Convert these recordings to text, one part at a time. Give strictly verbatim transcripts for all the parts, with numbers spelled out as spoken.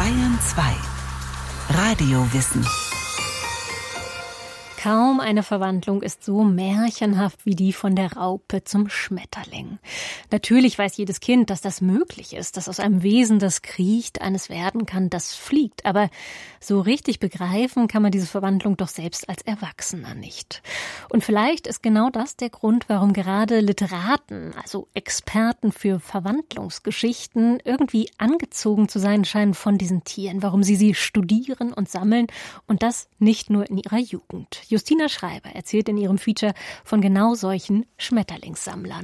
Bayern zwei. Radiowissen. Kaum eine Verwandlung ist so märchenhaft wie die von der Raupe zum Schmetterling. Natürlich weiß jedes Kind, dass das möglich ist, dass aus einem Wesen, das kriecht, eines werden kann, das fliegt. Aber so richtig begreifen kann man diese Verwandlung doch selbst als Erwachsener nicht. Und vielleicht ist genau das der Grund, warum gerade Literaten, also Experten für Verwandlungsgeschichten, irgendwie angezogen zu sein scheinen von diesen Tieren, warum sie sie studieren und sammeln und das nicht nur in ihrer Jugend. Justina Schreiber erzählt in ihrem Feature von genau solchen Schmetterlingssammlern.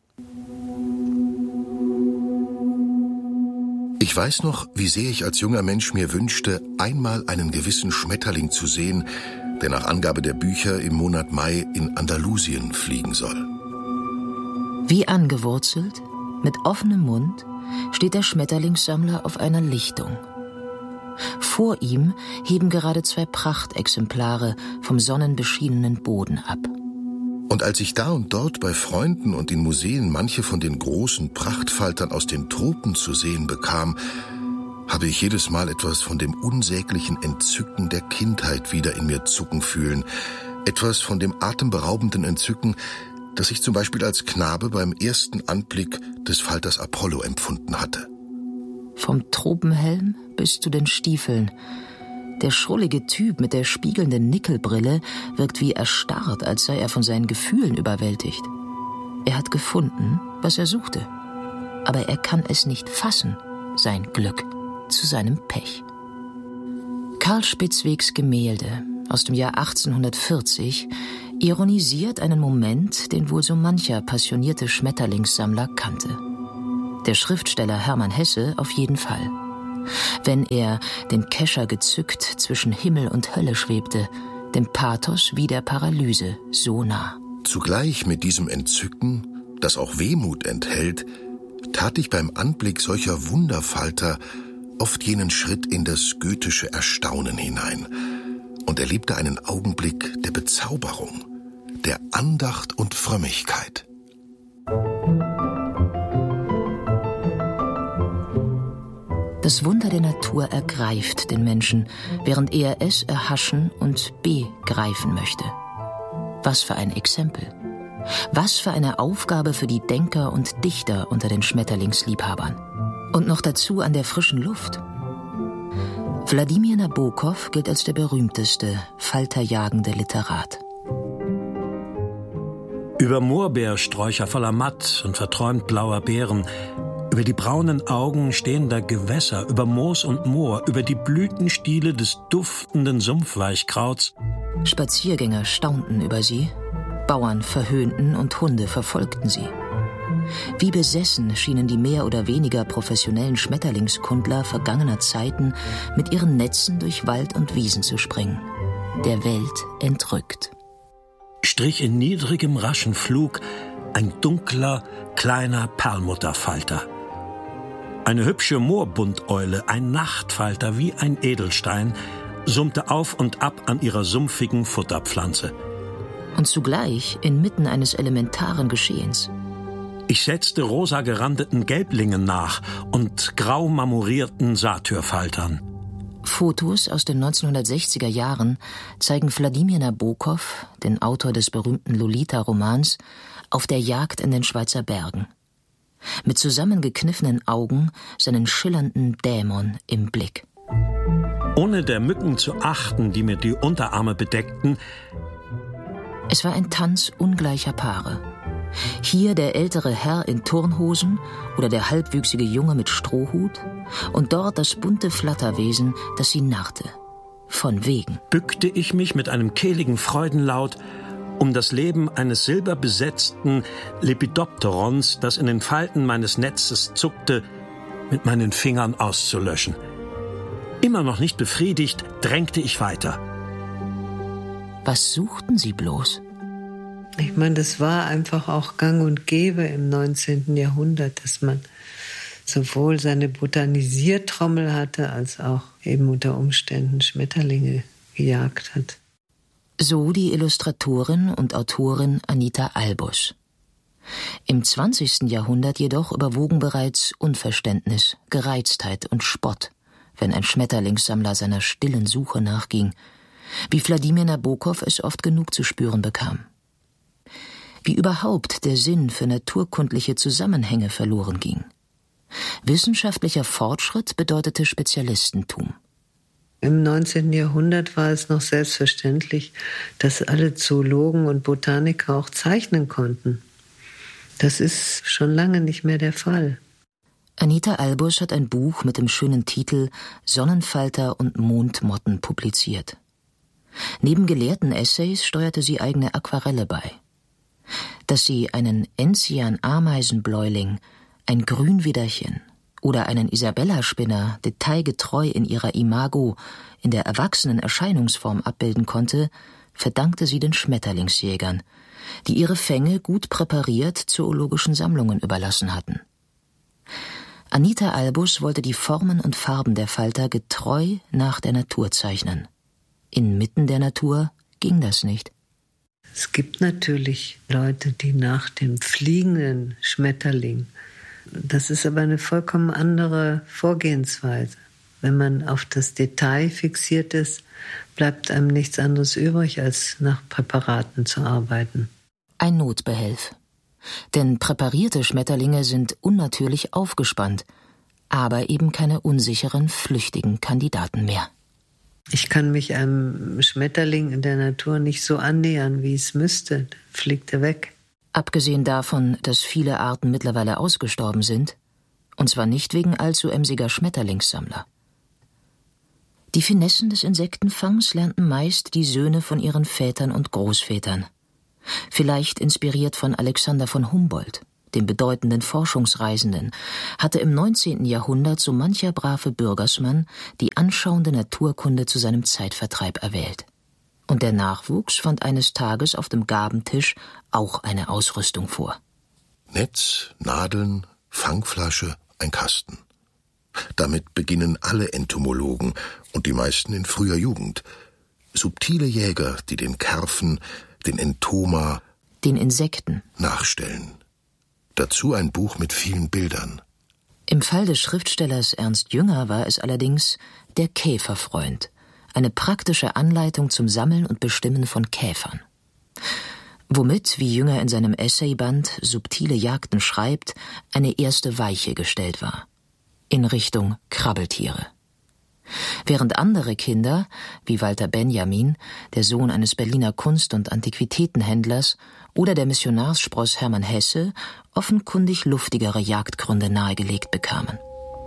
Ich weiß noch, wie sehr ich als junger Mensch mir wünschte, einmal einen gewissen Schmetterling zu sehen, der nach Angabe der Bücher im Monat Mai in Andalusien fliegen soll. Wie angewurzelt, mit offenem Mund, steht der Schmetterlingssammler auf einer Lichtung. Vor ihm heben gerade zwei Prachtexemplare vom sonnenbeschienenen Boden ab. Und als ich da und dort bei Freunden und in Museen manche von den großen Prachtfaltern aus den Tropen zu sehen bekam, habe ich jedes Mal etwas von dem unsäglichen Entzücken der Kindheit wieder in mir zucken fühlen. Etwas von dem atemberaubenden Entzücken, das ich zum Beispiel als Knabe beim ersten Anblick des Falters Apollo empfunden hatte. Vom Tropenhelm bis zu den Stiefeln. Der schrullige Typ mit der spiegelnden Nickelbrille wirkt wie erstarrt, als sei er von seinen Gefühlen überwältigt. Er hat gefunden, was er suchte. Aber er kann es nicht fassen, sein Glück, zu seinem Pech. Karl Spitzwegs Gemälde aus dem Jahr achtzehnhundertvierzig ironisiert einen Moment, den wohl so mancher passionierte Schmetterlingssammler kannte. Der Schriftsteller Hermann Hesse auf jeden Fall. Wenn er, den Kescher gezückt, zwischen Himmel und Hölle schwebte, dem Pathos wie der Paralyse so nah. Zugleich mit diesem Entzücken, das auch Wehmut enthält, tat ich beim Anblick solcher Wunderfalter oft jenen Schritt in das goethische Erstaunen hinein und erlebte einen Augenblick der Bezauberung, der Andacht und Frömmigkeit. Das Wunder der Natur ergreift den Menschen, während er es erhaschen und begreifen möchte. Was für ein Exempel. Was für eine Aufgabe für die Denker und Dichter unter den Schmetterlingsliebhabern. Und noch dazu an der frischen Luft. Wladimir Nabokov gilt als der berühmteste, falterjagende Literat. Über Moorbeersträucher voller Matt und verträumt blauer Beeren, über die braunen Augen stehender Gewässer, über Moos und Moor, über die Blütenstiele des duftenden Sumpfweichkrauts. Spaziergänger staunten über sie, Bauern verhöhnten und Hunde verfolgten sie. Wie besessen schienen die mehr oder weniger professionellen Schmetterlingskundler vergangener Zeiten mit ihren Netzen durch Wald und Wiesen zu springen, der Welt entrückt. Strich in niedrigem, raschen Flug ein dunkler, kleiner Perlmutterfalter. Eine hübsche Moorbundeule, ein Nachtfalter wie ein Edelstein, summte auf und ab an ihrer sumpfigen Futterpflanze. Und zugleich inmitten eines elementaren Geschehens. Ich setzte rosa gerandeten Gelblingen nach und grau marmorierten Satyrfaltern. Fotos aus den neunzehnhundertsechziger Jahren zeigen Wladimir Nabokov, den Autor des berühmten Lolita-Romans, auf der Jagd in den Schweizer Bergen. Mit zusammengekniffenen Augen seinen schillernden Dämon im Blick. Ohne der Mücken zu achten, die mir die Unterarme bedeckten. Es war ein Tanz ungleicher Paare. Hier der ältere Herr in Turnhosen oder der halbwüchsige Junge mit Strohhut und dort das bunte Flatterwesen, das sie narrte. Von wegen. Bückte ich mich mit einem kehligen Freudenlaut, um das Leben eines silberbesetzten Lepidopterons, das in den Falten meines Netzes zuckte, mit meinen Fingern auszulöschen. Immer noch nicht befriedigt, drängte ich weiter. Was suchten Sie bloß? Ich meine, das war einfach auch gang und gäbe im neunzehnten Jahrhundert, dass man sowohl seine Botanisiertrommel hatte, als auch eben unter Umständen Schmetterlinge gejagt hat. So die Illustratorin und Autorin Anita Albus. Im zwanzigsten Jahrhundert jedoch überwogen bereits Unverständnis, Gereiztheit und Spott, wenn ein Schmetterlingssammler seiner stillen Suche nachging, wie Wladimir Nabokov es oft genug zu spüren bekam. Wie überhaupt der Sinn für naturkundliche Zusammenhänge verloren ging. Wissenschaftlicher Fortschritt bedeutete Spezialistentum. Im neunzehnten Jahrhundert war es noch selbstverständlich, dass alle Zoologen und Botaniker auch zeichnen konnten. Das ist schon lange nicht mehr der Fall. Anita Albus hat ein Buch mit dem schönen Titel »Sonnenfalter und Mondmotten« publiziert. Neben gelehrten Essays steuerte sie eigene Aquarelle bei. Dass sie einen Enzian-Ameisenbläuling, ein Grünwiderchen oder einen Isabella-Spinner detailgetreu in ihrer Imago in der erwachsenen Erscheinungsform abbilden konnte, verdankte sie den Schmetterlingsjägern, die ihre Fänge gut präpariert zoologischen Sammlungen überlassen hatten. Anita Albus wollte die Formen und Farben der Falter getreu nach der Natur zeichnen. Inmitten der Natur ging das nicht. Es gibt natürlich Leute, die nach dem fliegenden Schmetterling, das ist aber eine vollkommen andere Vorgehensweise. Wenn man auf das Detail fixiert ist, bleibt einem nichts anderes übrig, als nach Präparaten zu arbeiten. Ein Notbehelf. Denn präparierte Schmetterlinge sind unnatürlich aufgespannt, aber eben keine unsicheren, flüchtigen Kandidaten mehr. Ich kann mich einem Schmetterling in der Natur nicht so annähern, wie es müsste. Dann fliegt er weg. Abgesehen davon, dass viele Arten mittlerweile ausgestorben sind, und zwar nicht wegen allzu emsiger Schmetterlingssammler. Die Finessen des Insektenfangs lernten meist die Söhne von ihren Vätern und Großvätern. Vielleicht inspiriert von Alexander von Humboldt, dem bedeutenden Forschungsreisenden, hatte im neunzehnten Jahrhundert so mancher brave Bürgersmann die anschauende Naturkunde zu seinem Zeitvertreib erwählt. Und der Nachwuchs fand eines Tages auf dem Gabentisch auch eine Ausrüstung vor. Netz, Nadeln, Fangflasche, ein Kasten. Damit beginnen alle Entomologen und die meisten in früher Jugend. Subtile Jäger, die den Karpfen, den Entoma, den Insekten nachstellen. Dazu ein Buch mit vielen Bildern. Im Fall des Schriftstellers Ernst Jünger war es allerdings der Käferfreund, eine praktische Anleitung zum Sammeln und Bestimmen von Käfern. Womit, wie Jünger in seinem Essayband Subtile Jagden schreibt, eine erste Weiche gestellt war. In Richtung Krabbeltiere. Während andere Kinder, wie Walter Benjamin, der Sohn eines Berliner Kunst- und Antiquitätenhändlers, oder der Missionarsspross Hermann Hesse, offenkundig luftigere Jagdgründe nahegelegt bekamen.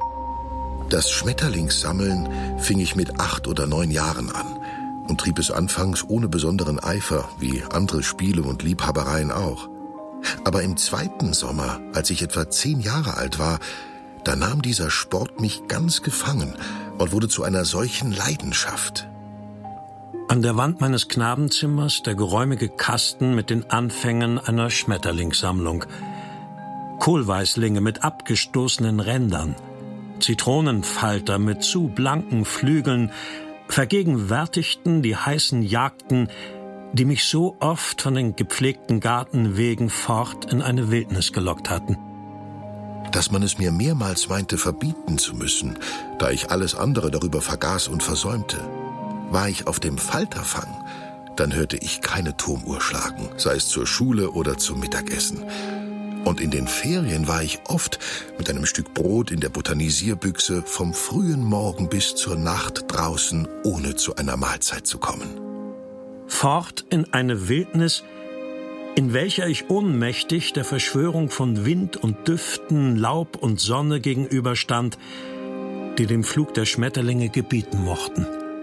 Das Schmetterlingssammeln fing ich mit acht oder neun Jahren an und trieb es anfangs ohne besonderen Eifer, wie andere Spiele und Liebhabereien auch. Aber im zweiten Sommer, als ich etwa zehn Jahre alt war, da nahm dieser Sport mich ganz gefangen und wurde zu einer solchen Leidenschaft. An der Wand meines Knabenzimmers der geräumige Kasten mit den Anfängen einer Schmetterlingssammlung. Kohlweißlinge mit abgestoßenen Rändern, Zitronenfalter mit zu blanken Flügeln vergegenwärtigten die heißen Jagden, die mich so oft von den gepflegten Gartenwegen fort in eine Wildnis gelockt hatten. Dass man es mir mehrmals meinte, verbieten zu müssen, da ich alles andere darüber vergaß und versäumte. War ich auf dem Falterfang, dann hörte ich keine Turmuhr schlagen, sei es zur Schule oder zum Mittagessen. Und in den Ferien war ich oft mit einem Stück Brot in der Botanisierbüchse vom frühen Morgen bis zur Nacht draußen, ohne zu einer Mahlzeit zu kommen. Fort in eine Wildnis, in welcher ich ohnmächtig der Verschwörung von Wind und Düften, Laub und Sonne gegenüberstand, die dem Flug der Schmetterlinge gebieten mochten.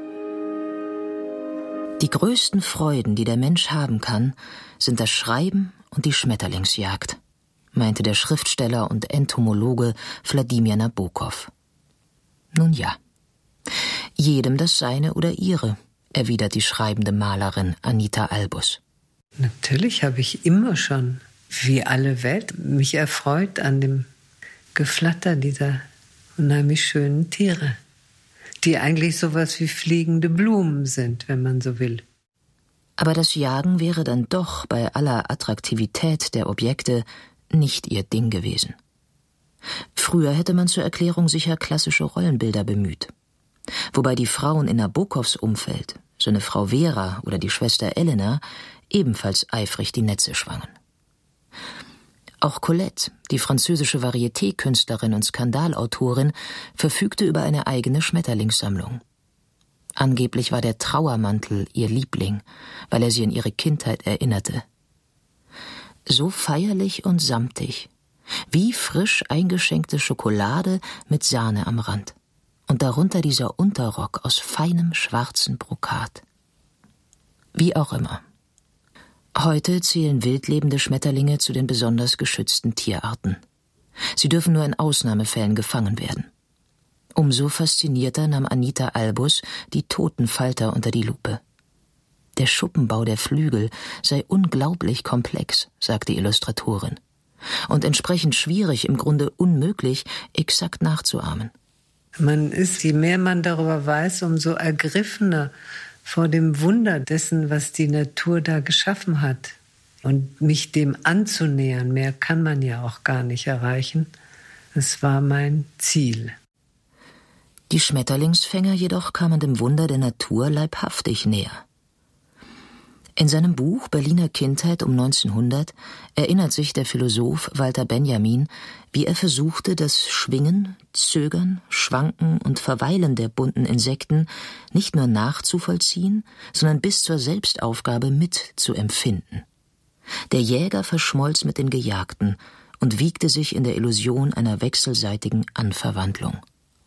Die größten Freuden, die der Mensch haben kann, sind das Schreiben und die Schmetterlingsjagd, meinte der Schriftsteller und Entomologe Wladimir Nabokov. Nun ja, jedem das Seine oder Ihre, erwidert die schreibende Malerin Anita Albus. Natürlich habe ich immer schon, wie alle Welt, mich erfreut an dem Geflatter dieser unheimlich schönen Tiere, die eigentlich sowas wie fliegende Blumen sind, wenn man so will. Aber das Jagen wäre dann doch bei aller Attraktivität der Objekte nicht ihr Ding gewesen. Früher hätte man zur Erklärung sicher klassische Rollenbilder bemüht. wobei die Frauen in Nabokovs Umfeld, seine Frau Vera oder die Schwester Elena, ebenfalls eifrig die Netze schwangen. Auch Colette, die französische Varieté-Künstlerin und Skandalautorin, verfügte über eine eigene Schmetterlingssammlung. Angeblich war der Trauermantel ihr Liebling, weil er sie an ihre Kindheit erinnerte. So feierlich und samtig, wie frisch eingeschenkte Schokolade mit Sahne am Rand. Und darunter dieser Unterrock aus feinem schwarzen Brokat. Wie auch immer. Heute zählen wildlebende Schmetterlinge zu den besonders geschützten Tierarten. Sie dürfen nur in Ausnahmefällen gefangen werden. Umso faszinierter nahm Anita Albus die toten Falter unter die Lupe. Der Schuppenbau der Flügel sei unglaublich komplex, sagt die Illustratorin, und entsprechend schwierig, im Grunde unmöglich, exakt nachzuahmen. Man ist, je mehr man darüber weiß, umso ergriffener vor dem Wunder dessen, was die Natur da geschaffen hat. Und mich dem anzunähern, mehr kann man ja auch gar nicht erreichen. Das war mein Ziel. Die Schmetterlingsfänger jedoch kamen dem Wunder der Natur leibhaftig näher. In seinem Buch Berliner Kindheit um neunzehnhundert erinnert sich der Philosoph Walter Benjamin, wie er versuchte, das Schwingen, Zögern, Schwanken und Verweilen der bunten Insekten nicht nur nachzuvollziehen, sondern bis zur Selbstaufgabe mitzuempfinden. Der Jäger verschmolz mit den Gejagten und wiegte sich in der Illusion einer wechselseitigen Anverwandlung.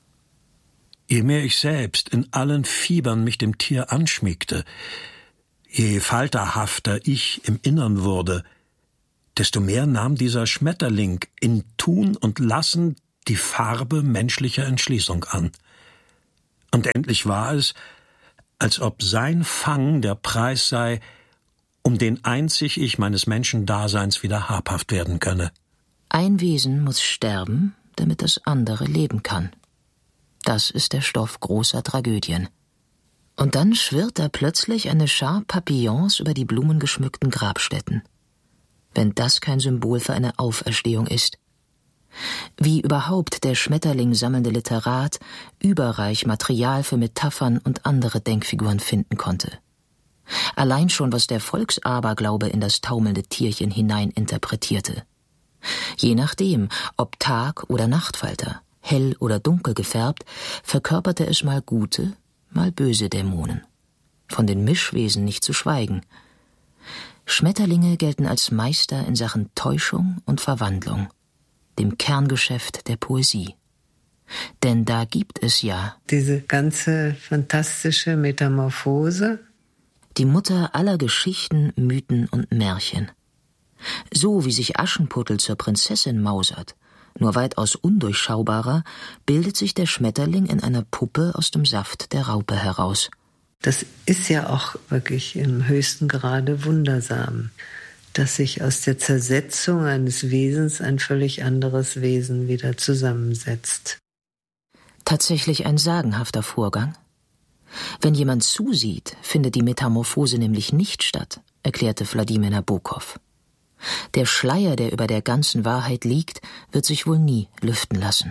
Je mehr ich selbst in allen Fiebern mich dem Tier anschmiegte, je falterhafter ich im Innern wurde, desto mehr nahm dieser Schmetterling in Tun und Lassen die Farbe menschlicher Entschließung an. Und endlich war es, als ob sein Fang der Preis sei, um den einzig ich meines Menschendaseins wieder habhaft werden könne. Ein Wesen muss sterben, damit das andere leben kann. Das ist der Stoff großer Tragödien. Und dann schwirrt da plötzlich eine Schar Papillons über die blumengeschmückten Grabstätten. Wenn das kein Symbol für eine Auferstehung ist. Wie überhaupt der Schmetterling sammelnde Literat überreich Material für Metaphern und andere Denkfiguren finden konnte. Allein schon, was der Volksaberglaube in das taumelnde Tierchen hinein interpretierte. Je nachdem, ob Tag- oder Nachtfalter, hell oder dunkel gefärbt, verkörperte es mal gute, mal böse Dämonen. Von den Mischwesen nicht zu schweigen. Schmetterlinge gelten als Meister in Sachen Täuschung und Verwandlung, dem Kerngeschäft der Poesie. Denn da gibt es ja diese ganze fantastische Metamorphose, die Mutter aller Geschichten, Mythen und Märchen. So wie sich Aschenputtel zur Prinzessin mausert, nur weitaus undurchschaubarer, bildet sich der Schmetterling in einer Puppe aus dem Saft der Raupe heraus. Das ist ja auch wirklich im höchsten Grade wundersam, dass sich aus der Zersetzung eines Wesens ein völlig anderes Wesen wieder zusammensetzt. Tatsächlich ein sagenhafter Vorgang. Wenn jemand zusieht, findet die Metamorphose nämlich nicht statt, erklärte Wladimir Nabokov. Der Schleier, der über der ganzen Wahrheit liegt, wird sich wohl nie lüften lassen.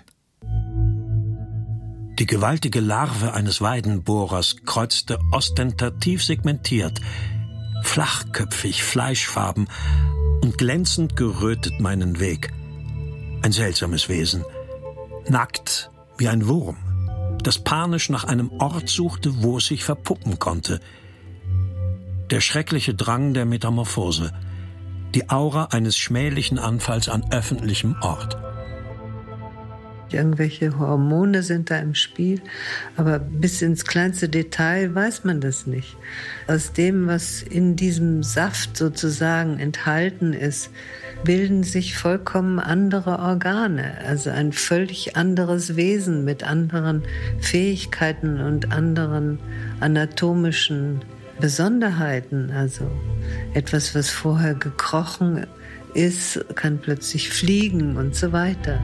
Die gewaltige Larve eines Weidenbohrers kreuzte ostentativ segmentiert, flachköpfig, fleischfarben und glänzend gerötet meinen Weg. Ein seltsames Wesen, nackt wie ein Wurm, das panisch nach einem Ort suchte, wo es sich verpuppen konnte. Der schreckliche Drang der Metamorphose, die Aura eines schmählichen Anfalls an öffentlichem Ort. Irgendwelche Hormone sind da im Spiel, aber bis ins kleinste Detail weiß man das nicht. Aus dem, was in diesem Saft sozusagen enthalten ist, bilden sich vollkommen andere Organe, also ein völlig anderes Wesen mit anderen Fähigkeiten und anderen anatomischen Besonderheiten. Also etwas, was vorher gekrochen ist, kann plötzlich fliegen und so weiter.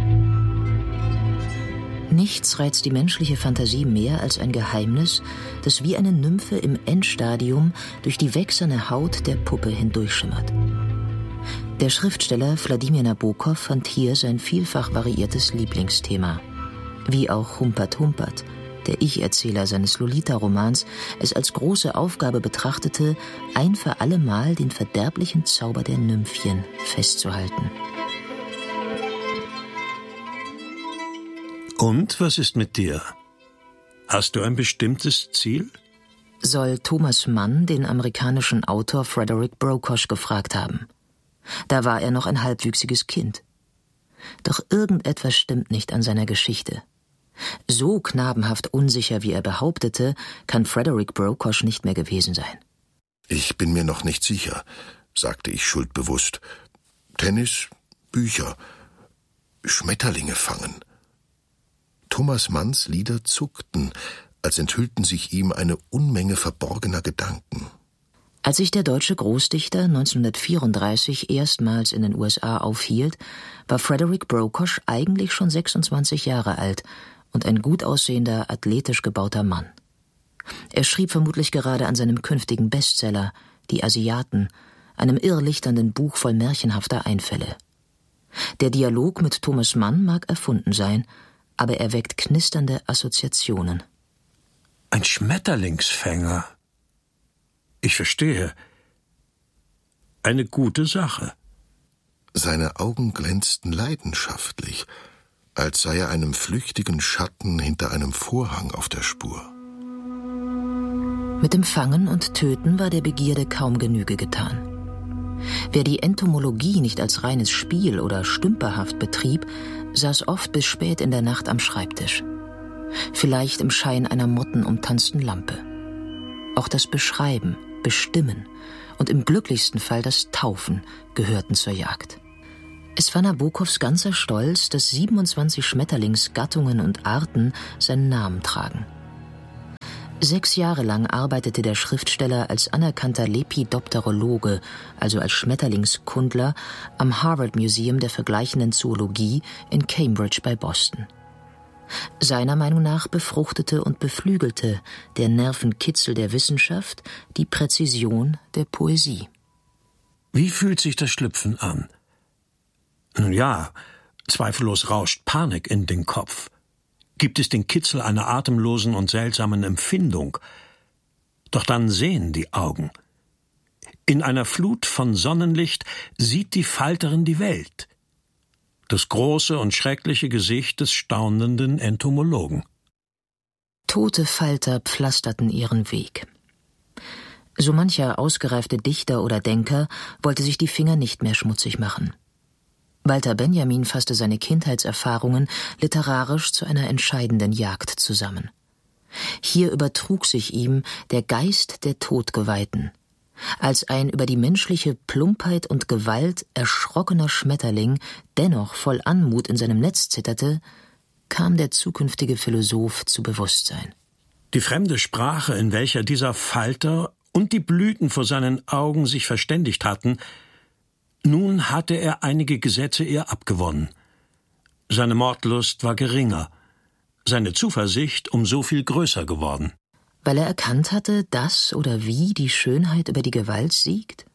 Nichts reizt die menschliche Fantasie mehr als ein Geheimnis, das wie eine Nymphe im Endstadium durch die wächserne Haut der Puppe hindurchschimmert. Der Schriftsteller Wladimir Nabokov fand hier sein vielfach variiertes Lieblingsthema. Wie auch Humpert Humpert, der Ich-Erzähler seines Lolita-Romans, es als große Aufgabe betrachtete, ein für allemal den verderblichen Zauber der Nymphien festzuhalten. Und was ist mit dir? Hast du ein bestimmtes Ziel? Soll Thomas Mann den amerikanischen Autor Frederick Brokosch gefragt haben. Da war er noch ein halbwüchsiges Kind. Doch irgendetwas stimmt nicht an seiner Geschichte. So knabenhaft unsicher, wie er behauptete, kann Frederick Brokosch nicht mehr gewesen sein. Ich bin mir noch nicht sicher, sagte ich schuldbewusst. Tennis, Bücher, Schmetterlinge fangen. Thomas Manns Lider zuckten, als enthüllten sich ihm eine Unmenge verborgener Gedanken. Als sich der deutsche Großdichter neunzehnhundertvierunddreißig erstmals in den U S A aufhielt, war Frederick Brokosch eigentlich schon sechsundzwanzig Jahre alt und ein gut aussehender, athletisch gebauter Mann. Er schrieb vermutlich gerade an seinem künftigen Bestseller »Die Asiaten«, einem irrlichternden Buch voll märchenhafter Einfälle. Der Dialog mit Thomas Mann mag erfunden sein, aber er weckt knisternde Assoziationen. Ein Schmetterlingsfänger. Ich verstehe. Eine gute Sache. Seine Augen glänzten leidenschaftlich, als sei er einem flüchtigen Schatten hinter einem Vorhang auf der Spur. Mit dem Fangen und Töten war der Begierde kaum Genüge getan. Wer die Entomologie nicht als reines Spiel oder stümperhaft betrieb, saß oft bis spät in der Nacht am Schreibtisch. Vielleicht im Schein einer mottenumtanzten Lampe. Auch das Beschreiben, Bestimmen und im glücklichsten Fall das Taufen gehörten zur Jagd. Es war Nabokovs ganzer Stolz, dass siebenundzwanzig Schmetterlingsgattungen und Arten seinen Namen tragen. Sechs Jahre lang arbeitete der Schriftsteller als anerkannter Lepidopterologe, also als Schmetterlingskundler, am Harvard Museum der vergleichenden Zoologie in Cambridge bei Boston. Seiner Meinung nach befruchtete und beflügelte der Nervenkitzel der Wissenschaft die Präzision der Poesie. Wie fühlt sich das Schlüpfen an? Nun ja, zweifellos rauscht Panik in den Kopf. Gibt es den Kitzel einer atemlosen und seltsamen Empfindung. Doch dann sehen die Augen. In einer Flut von Sonnenlicht sieht die Falterin die Welt. Das große und schreckliche Gesicht des staunenden Entomologen. Tote Falter pflasterten ihren Weg. So mancher ausgereifte Dichter oder Denker wollte sich die Finger nicht mehr schmutzig machen. Walter Benjamin fasste seine Kindheitserfahrungen literarisch zu einer entscheidenden Jagd zusammen. Hier übertrug sich ihm der Geist der Todgeweihten. Als ein über die menschliche Plumpheit und Gewalt erschrockener Schmetterling dennoch voll Anmut in seinem Netz zitterte, kam der zukünftige Philosoph zu Bewusstsein. Die fremde Sprache, in welcher dieser Falter und die Blüten vor seinen Augen sich verständigt hatten, nun hatte er einige Gesetze ihr abgewonnen. Seine Mordlust war geringer, seine Zuversicht um so viel größer geworden. Weil er erkannt hatte, dass oder wie die Schönheit über die Gewalt siegt?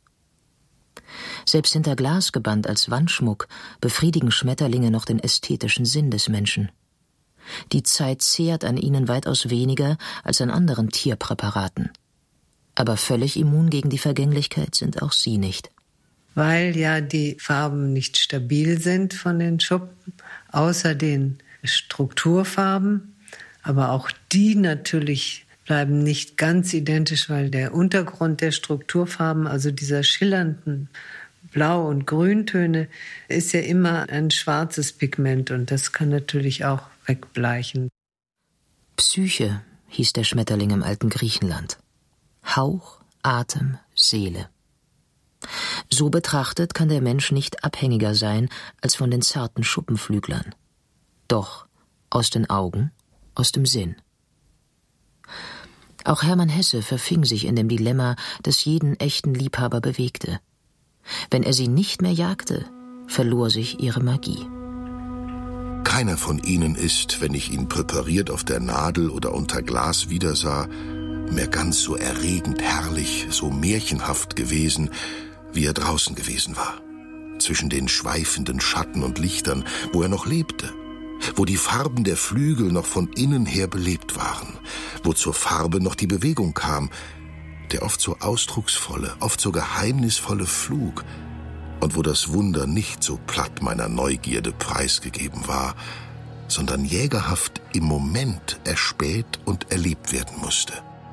Selbst hinter Glas gebannt als Wandschmuck befriedigen Schmetterlinge noch den ästhetischen Sinn des Menschen. Die Zeit zehrt an ihnen weitaus weniger als an anderen Tierpräparaten. Aber völlig immun gegen die Vergänglichkeit sind auch sie nicht. Weil ja die Farben nicht stabil sind von den Schuppen, außer den Strukturfarben. Aber auch die natürlich bleiben nicht ganz identisch, weil der Untergrund der Strukturfarben, also dieser schillernden Blau- und Grüntöne, ist ja immer ein schwarzes Pigment und das kann natürlich auch wegbleichen. Psyche hieß der Schmetterling im alten Griechenland. Hauch, Atem, Seele. So betrachtet kann der Mensch nicht abhängiger sein als von den zarten Schuppenflüglern. Doch aus den Augen, aus dem Sinn. Auch Hermann Hesse verfing sich in dem Dilemma, das jeden echten Liebhaber bewegte. Wenn er sie nicht mehr jagte, verlor sich ihre Magie. Keiner von ihnen ist, wenn ich ihn präpariert auf der Nadel oder unter Glas wiedersah, mehr ganz so erregend herrlich, so märchenhaft gewesen, wie er draußen gewesen war. Zwischen den schweifenden Schatten und Lichtern, wo er noch lebte, wo die Farben der Flügel noch von innen her belebt waren, wo zur Farbe noch die Bewegung kam, der oft so ausdrucksvolle, oft so geheimnisvolle Flug, und wo das Wunder nicht so platt meiner Neugierde preisgegeben war, sondern jägerhaft im Moment erspäht und erlebt werden musste.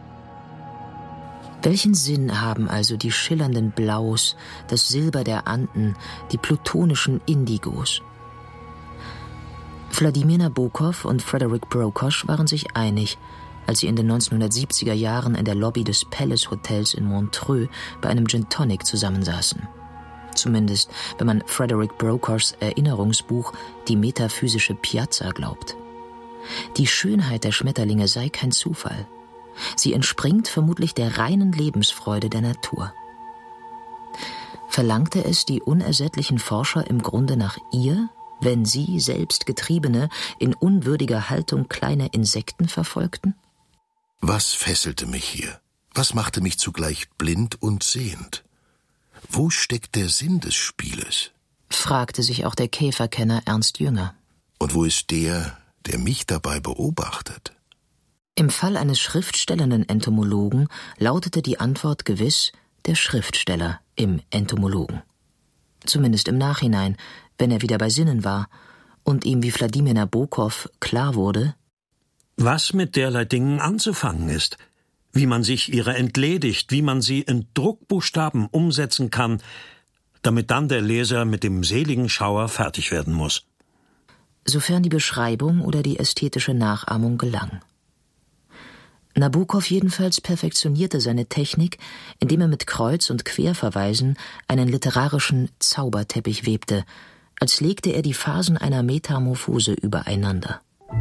Welchen Sinn haben also die schillernden Blaus, das Silber der Anden, die plutonischen Indigos? Wladimir Nabokov und Frederick Brokosch waren sich einig, als sie in den neunzehnhundertsiebziger Jahren in der Lobby des Palace Hotels in Montreux bei einem Gin Tonic zusammensaßen. Zumindest, wenn man Frederick Brokoschs Erinnerungsbuch Die metaphysische Piazza glaubt. Die Schönheit der Schmetterlinge sei kein Zufall. Sie entspringt vermutlich der reinen Lebensfreude der Natur. Verlangte es die unersättlichen Forscher im Grunde nach ihr, wenn sie, selbst Getriebene, in unwürdiger Haltung kleine Insekten verfolgten? Was fesselte mich hier? Was machte mich zugleich blind und sehend? Wo steckt der Sinn des Spieles? Fragte sich auch der Käferkenner Ernst Jünger. Und wo ist der, der mich dabei beobachtet? Im Fall eines schriftstellenden Entomologen lautete die Antwort gewiss der Schriftsteller im Entomologen. Zumindest im Nachhinein, wenn er wieder bei Sinnen war und ihm wie Wladimir Nabokov klar wurde, was mit derlei Dingen anzufangen ist, wie man sich ihrer entledigt, wie man sie in Druckbuchstaben umsetzen kann, damit dann der Leser mit dem seligen Schauer fertig werden muss. Sofern die Beschreibung oder die ästhetische Nachahmung gelang. Nabokov jedenfalls perfektionierte seine Technik, indem er mit Kreuz- und Querverweisen einen literarischen Zauberteppich webte, als legte er die Phasen einer Metamorphose übereinander.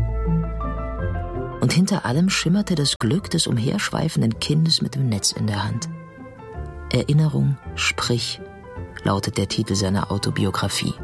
Und hinter allem schimmerte das Glück des umherschweifenden Kindes mit dem Netz in der Hand. Erinnerung, sprich, lautet der Titel seiner Autobiografie.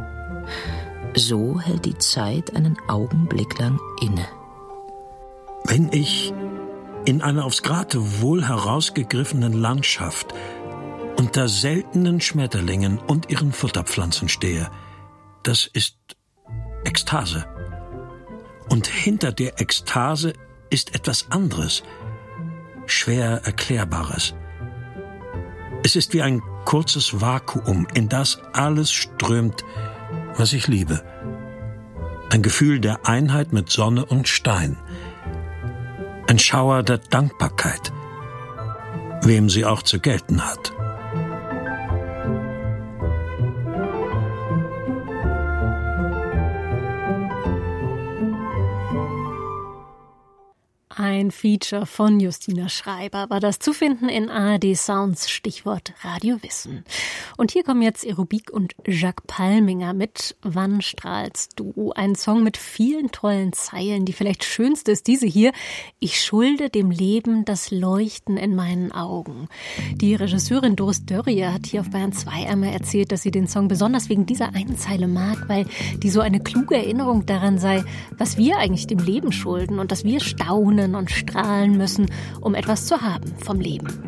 So hält die Zeit einen Augenblick lang inne. Wenn ich in einer aufs Grate wohl herausgegriffenen Landschaft unter seltenen Schmetterlingen und ihren Futterpflanzen stehe, das ist Ekstase. Und hinter der Ekstase ist etwas anderes, schwer Erklärbares. Es ist wie ein kurzes Vakuum, in das alles strömt, was ich liebe. Ein Gefühl der Einheit mit Sonne und Stein. Ein Schauer der Dankbarkeit, wem sie auch zu gelten hat. Ein Feature von Justina Schreiber war das zu finden in A R D Sounds, Stichwort Radio Wissen. Und hier kommen jetzt Aerobik und Jacques Palminger mit Wann strahlst du? Ein Song mit vielen tollen Zeilen. Die vielleicht schönste ist diese hier: Ich schulde dem Leben das Leuchten in meinen Augen. Die Regisseurin Doris Dörrie hat hier auf Bayern zwei einmal erzählt, dass sie den Song besonders wegen dieser einen Zeile mag, weil die so eine kluge Erinnerung daran sei, was wir eigentlich dem Leben schulden und dass wir staunen und strahlen müssen, um etwas zu haben vom Leben.